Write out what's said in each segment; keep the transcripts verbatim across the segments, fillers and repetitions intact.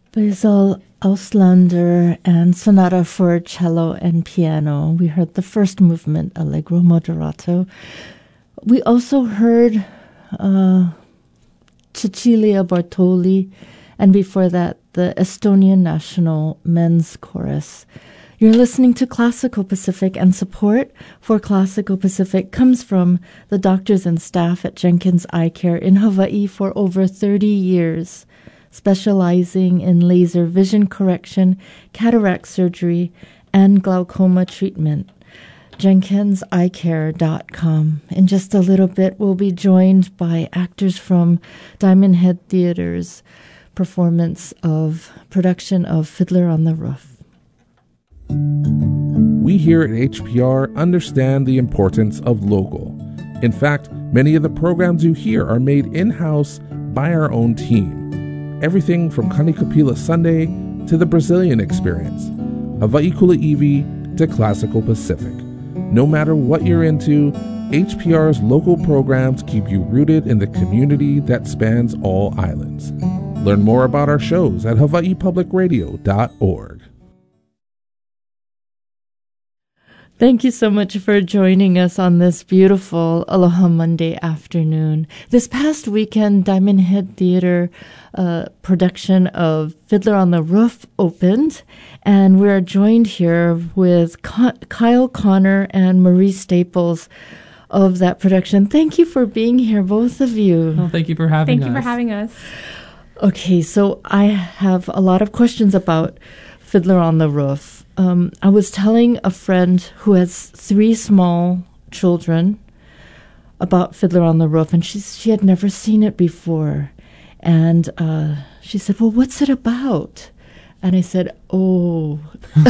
Basil Auslander and Sonata for Cello and Piano. We heard the first movement, Allegro Moderato. We also heard uh, Cecilia Bartoli, and before that, the Estonian National Men's Chorus. You're listening to Classical Pacific, and support for Classical Pacific comes from the doctors and staff at Jenkins Eye Care in Hawaii for over thirty years, specializing in laser vision correction, cataract surgery, and glaucoma treatment. jenkins eye care dot com. In just a little bit, we'll be joined by actors from Diamond Head Theater's performance of production of Fiddler on the Roof. We here at H P R understand the importance of local. In fact, many of the programs you hear are made in-house by our own team. Everything from Kanikapila Sunday to the Brazilian Experience, Hawaii Kuleiwi to Classical Pacific. No matter what you're into, H P R's local programs keep you rooted in the community that spans all islands. Learn more about our shows at hawaii public radio dot org. Thank you so much for joining us on this beautiful Aloha Monday afternoon. This past weekend, Diamond Head Theater uh, production of Fiddler on the Roof opened, and we're joined here with Con- Kyle Connor and Marie Staples of that production. Thank you for being here, both of you. Well, thank you for having thank us. Thank you for having us. Okay, so I have a lot of questions about Fiddler on the Roof. Um, I was telling a friend who has three small children about Fiddler on the Roof, and she she had never seen it before. And uh, she said, well, what's it about? And I said, oh,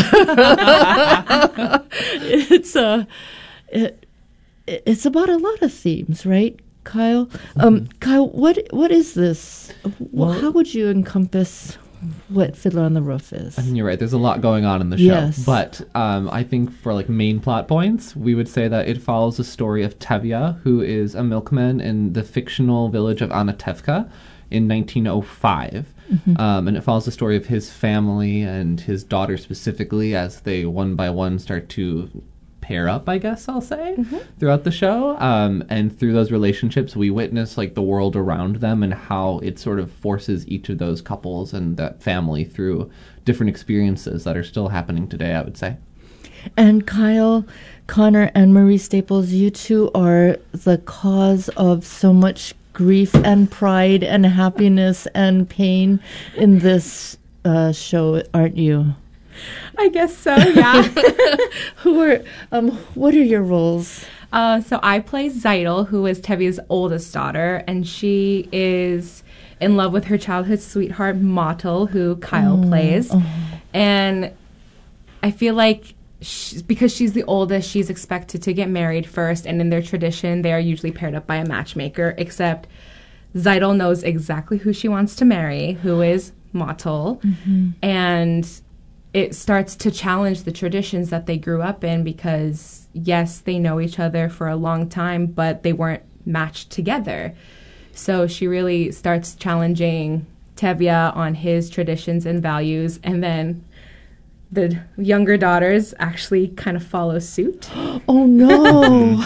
it's a, it, it's about a lot of themes, right, Kyle? Mm-hmm. Um, Kyle, what what is this? Well, How would you encompass what Fiddler on the Roof is? I mean, you're right. There's a lot going on in the show. Yes. But um, I think for like main plot points, we would say that it follows the story of Tevye, who is a milkman in the fictional village of Anatevka in nineteen oh five. Mm-hmm. Um, and it follows the story of his family and his daughter specifically as they one by one start to pair up, I guess I'll say, mm-hmm. throughout the show. Um, and through those relationships, we witness like the world around them and how it sort of forces each of those couples and that family through different experiences that are still happening today, I would say. And Kyle, Connor, and Marie Staples, you two are the cause of so much grief and pride and happiness and pain in this uh, show, aren't you? I guess so, yeah. Who are, um, what are your roles? Uh, so I play Zeidel, who is Tevye's oldest daughter, and she is in love with her childhood sweetheart, Motel, who Kyle oh, plays. Oh. And I feel like she, because she's the oldest, she's expected to get married first, and in their tradition, they are usually paired up by a matchmaker, except Zeidel knows exactly who she wants to marry, who is Motel, mm-hmm. and it starts to challenge the traditions that they grew up in because, yes, they know each other for a long time, but they weren't matched together. So she really starts challenging Tevye on his traditions and values, and then the younger daughters actually kind of follow suit. Oh, no.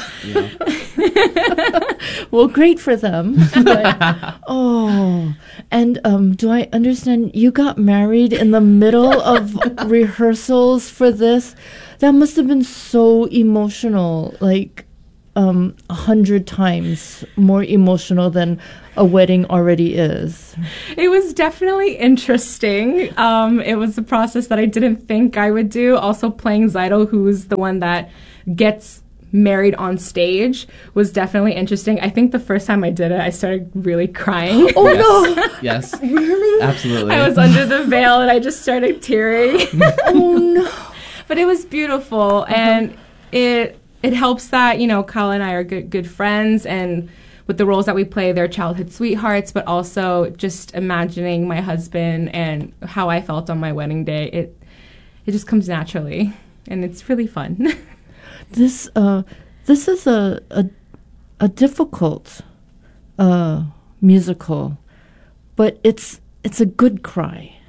Well, great for them. But, oh, and um, do I understand you got married in the middle of rehearsals for this? That must have been so emotional, like um, a hundred times more emotional than a wedding already is. It was definitely interesting. Um, it was a process that I didn't think I would do. Also playing Zeidel, who's the one that gets married on stage, was definitely interesting. I think the first time I did it, I started really crying. Oh, yes. no. Yes. Really? Absolutely. I was under the veil and I just started tearing. Oh, no. But it was beautiful, uh-huh. and it it helps that, you know, Kyle and I are good good friends, and with the roles that we play, they're childhood sweethearts, but also just imagining my husband and how I felt on my wedding day, it it just comes naturally, and it's really fun. This uh, this is a a, a difficult uh, musical, but it's it's a good cry, I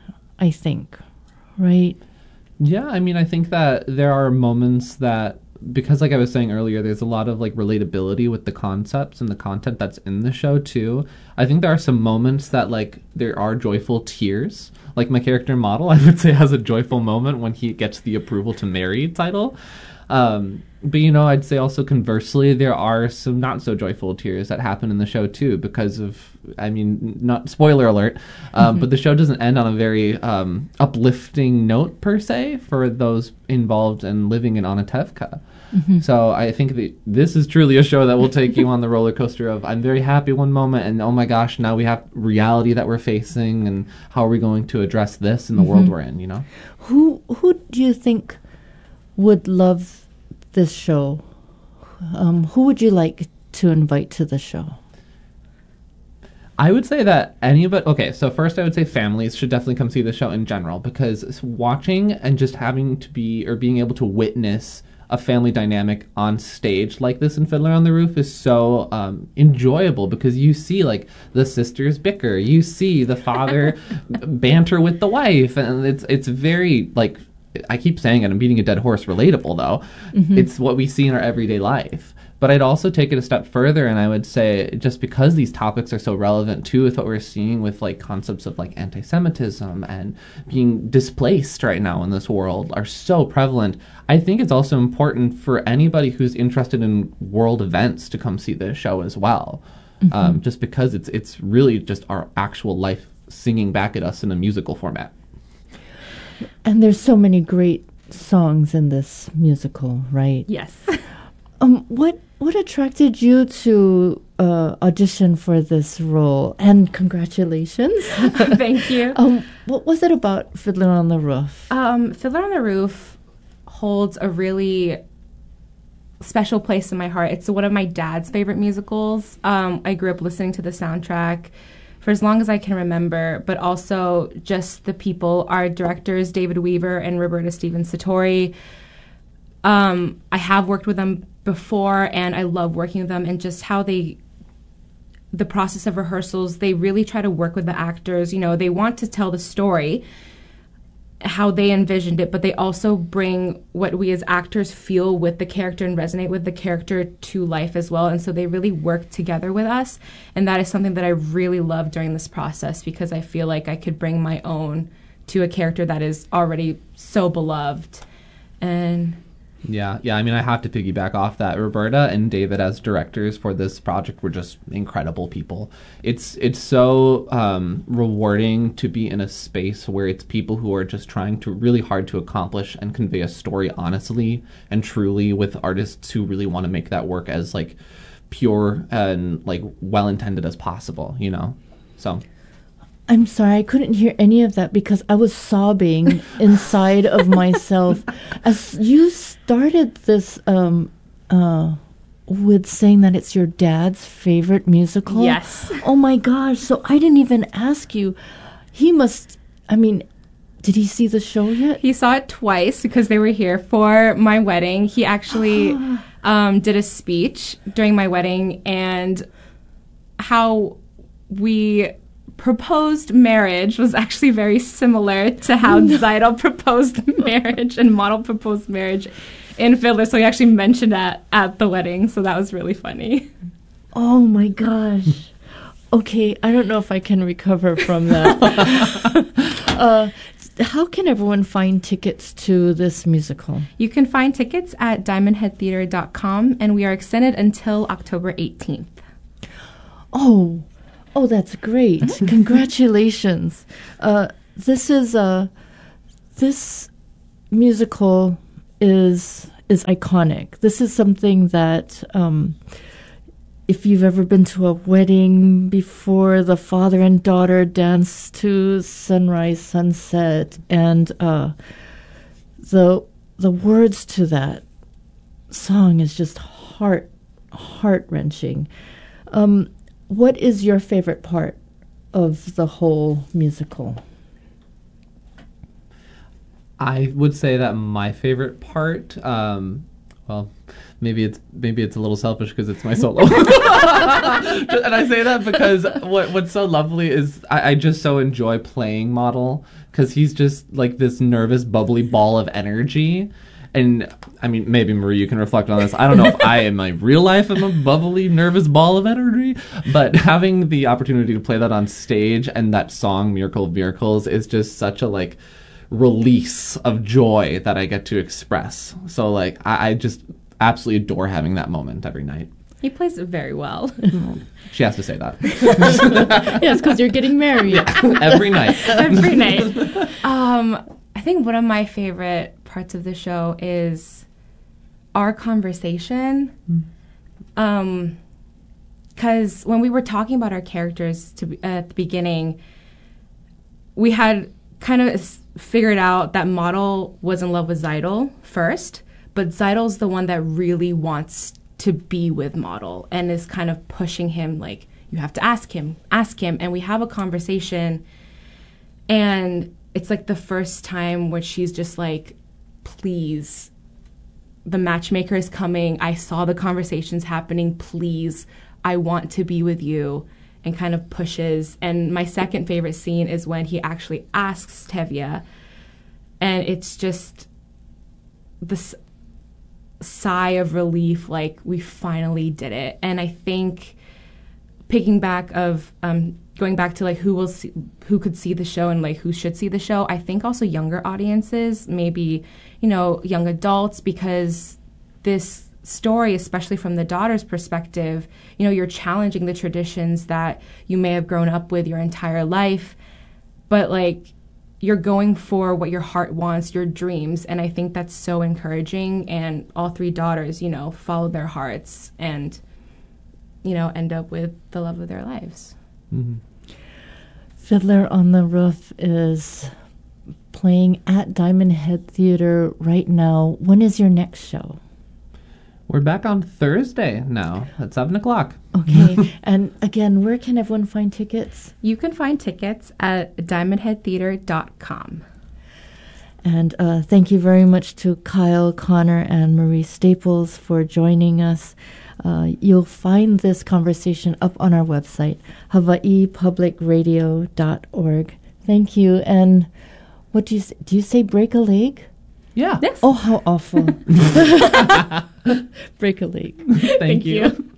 I think, right? Yeah, I mean, I think that there are moments that, because like I was saying earlier, there's a lot of like relatability with the concepts and the content that's in the show too. I think there are some moments that like there are joyful tears. Like my character Model, I would say, has a joyful moment when he gets the approval to marry title. Um, but, you know, I'd say also conversely, there are some not so joyful tears that happen in the show, too, because of, I mean, not spoiler alert, um, mm-hmm. but the show doesn't end on a very um, uplifting note, per se, for those involved in living in Anatevka. Mm-hmm. So I think that this is truly a show that will take you on the roller coaster of, I'm very happy one moment, and oh my gosh, now we have reality that we're facing, and how are we going to address this in the mm-hmm. world we're in, you know? Who, who do you think would love this show? Um, who would you like to invite to the show? I would say that anybody... Okay, so first I would say families should definitely come see the show in general, because watching and just having to be, or being able to witness a family dynamic on stage like this in Fiddler on the Roof is so um, enjoyable, because you see like the sisters bicker, you see the father banter with the wife, and it's it's very like... I keep saying it, I'm beating a dead horse, relatable, though. Mm-hmm. It's what we see in our everyday life. But I'd also take it a step further, and I would say just because these topics are so relevant, too, with what we're seeing with, like, concepts of, like, anti-Semitism and being displaced right now in this world are so prevalent, I think it's also important for anybody who's interested in world events to come see this show as well. Mm-hmm. Um, just because it's it's really just our actual life singing back at us in a musical format. And there's so many great songs in this musical, right? Yes. um, what what attracted you to uh, audition for this role? And congratulations! Thank you. um, what was it about Fiddler on the Roof? Um, Fiddler on the Roof holds a really special place in my heart. It's one of my dad's favorite musicals. Um, I grew up listening to the soundtrack for as long as I can remember, but also just the people, our directors, David Weaver and Roberta Stevens Satori. Um, I have worked with them before, and I love working with them, and just how they, the process of rehearsals, they really try to work with the actors. You know, they want to tell the story, how they envisioned it, but they also bring what we as actors feel with the character and resonate with the character to life as well. And so they really work together with us. And that is something that I really love during this process, because I feel like I could bring my own to a character that is already so beloved. And Yeah, yeah. I mean, I have to piggyback off that. Roberta and David as directors for this project were just incredible people. It's it's so um, rewarding to be in a space where it's people who are just trying to really hard to accomplish and convey a story honestly and truly, with artists who really want to make that work as like pure and like well intended as possible. You know, so. I'm sorry, I couldn't hear any of that because I was sobbing inside of myself. As you started this um, uh, with saying that it's your dad's favorite musical. Yes. Oh my gosh, so I didn't even ask you. He must, I mean, did he see the show yet? He saw it twice because they were here for my wedding. He actually um, did a speech during my wedding, and how we proposed marriage was actually very similar to how no. Zeidel proposed marriage and Model proposed marriage in Fiddler. So he actually mentioned that at the wedding. So that was really funny. Oh my gosh. Okay, I don't know if I can recover from that. uh, how can everyone find tickets to this musical? You can find tickets at diamond head theater dot com, and we are extended until October eighteenth. Oh, Oh, that's great. Congratulations. Uh, this is uh, this musical is is iconic. This is something that um, if you've ever been to a wedding before, the father and daughter dance to Sunrise, Sunset, and uh, the the words to that song is just heart heart-wrenching. Um What is your favorite part of the whole musical? I would say that my favorite part um, Well, maybe it's maybe it's a little selfish because it's my solo. And I say that because what what's so lovely is I, I just so enjoy playing Model because he's just like this nervous, bubbly ball of energy. And I mean, maybe Marie, you can reflect on this. I don't know if I, in my real life, am a bubbly, nervous ball of energy, but having the opportunity to play that on stage and that song, Miracle of Miracles, is just such a like release of joy that I get to express. So like, I, I just absolutely adore having that moment every night. He plays it very well. She has to say that. Yes, because you're getting married. Yeah, every night. Every night. Um, I think one of my favorite parts of the show is our conversation. Um, because when we were talking about our characters to be, at the beginning, we had kind of figured out that Model was in love with Zeidel first, but Zeidel's the one that really wants to be with Model and is kind of pushing him like, you have to ask him, ask him. And we have a conversation, and it's like the first time where she's just like, please, the matchmaker is coming. I saw the conversations happening. Please, I want to be with you, and kind of pushes. And my second favorite scene is when he actually asks Tevye, and it's just this sigh of relief, like we finally did it. And I think picking back of um, going back to like who will see, who could see the show and like who should see the show, I think also younger audiences, maybe, you know, young adults, because this story, especially from the daughter's perspective, you know, you're challenging the traditions that you may have grown up with your entire life, but like you're going for what your heart wants, your dreams. And I think that's so encouraging. And all three daughters, you know, follow their hearts and, you know, end up with the love of their lives. Mm-hmm. Fiddler on the Roof is playing at Diamond Head Theater right now. When is your next show? We're back on Thursday now at seven o'clock. Okay. And again, where can everyone find tickets? You can find tickets at diamond head theater dot com. And uh, thank you very much to Kyle, Connor, and Marie Staples for joining us. Uh, you'll find this conversation up on our website, hawaii public radio dot org. Thank you. And what do you say? Do you say break a leg? Yeah. Yes. Oh, how awful. Break a leg. Thank, Thank you. you.